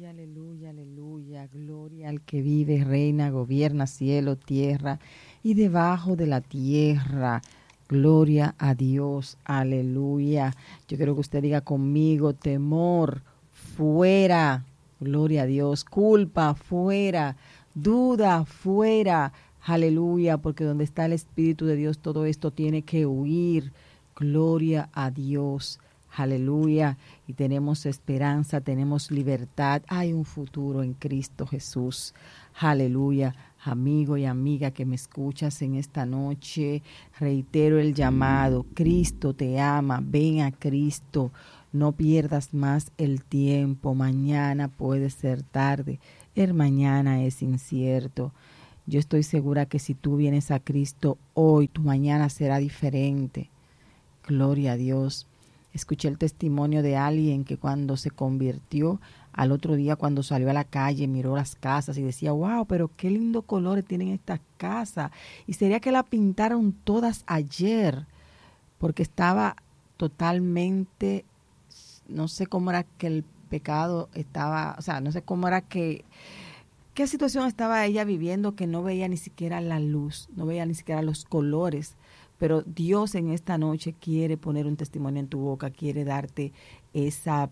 aleluya, aleluya. Gloria al que vive, reina, gobierna cielo, tierra y debajo de la tierra. Gloria a Dios, aleluya. Yo quiero que usted diga conmigo: temor, fuera. Gloria a Dios. Culpa, fuera. Duda, fuera. Aleluya, porque donde está el Espíritu de Dios, todo esto tiene que huir. Gloria a Dios. Aleluya. Y tenemos esperanza, tenemos libertad. Hay un futuro en Cristo Jesús. Aleluya. Amigo y amiga que me escuchas en esta noche, reitero el llamado. Cristo te ama. Ven a Cristo. No pierdas más el tiempo. Mañana puede ser tarde. El mañana es incierto. Yo estoy segura que si tú vienes a Cristo hoy, tu mañana será diferente. Gloria a Dios. Escuché el testimonio de alguien que cuando se convirtió, al otro día cuando salió a la calle, miró las casas y decía: wow, pero qué lindo colores tienen estas casas. Y sería que la pintaron todas ayer, porque estaba totalmente, no sé cómo era que el pecado estaba, o sea, no sé cómo era que, qué situación estaba ella viviendo, que no veía ni siquiera la luz, no veía ni siquiera los colores. Pero Dios en esta noche quiere poner un testimonio en tu boca, quiere darte esa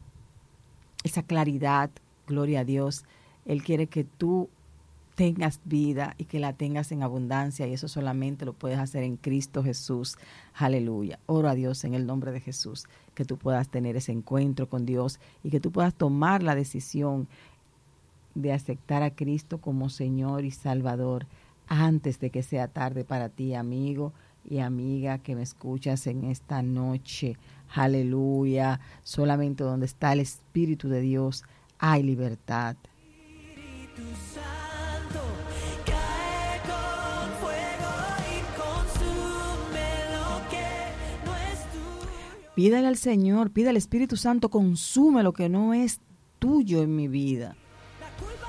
claridad, gloria a Dios. Él quiere que tú tengas vida y que la tengas en abundancia, y eso solamente lo puedes hacer en Cristo Jesús. Aleluya. Oro a Dios en el nombre de Jesús, que tú puedas tener ese encuentro con Dios y que tú puedas tomar la decisión de aceptar a Cristo como Señor y Salvador antes de que sea tarde para ti, amigo y amiga que me escuchas en esta noche. Aleluya. Solamente donde está el Espíritu de Dios hay libertad. Espíritu Santo, cae con fuego y consume lo que no es tuyo. Pídale al Señor, pídale al Espíritu Santo, consume lo que no es tuyo en mi vida.